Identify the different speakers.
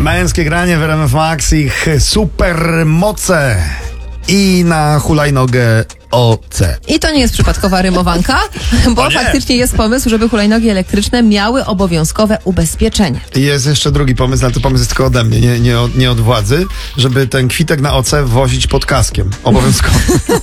Speaker 1: Męskie granie w RMF Max, ich supermoce i na hulajnogę OC.
Speaker 2: I to nie jest przypadkowa rymowanka, bo faktycznie jest pomysł, żeby hulajnogi elektryczne miały obowiązkowe ubezpieczenie.
Speaker 1: I jest jeszcze drugi pomysł, ale to pomysł jest tylko ode mnie, nie od władzy, żeby ten kwitek na OC wozić pod kaskiem. Obowiązkowo.